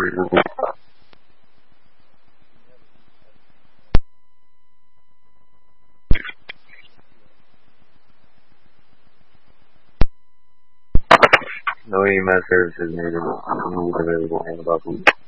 No email services needed. Available on the bubble.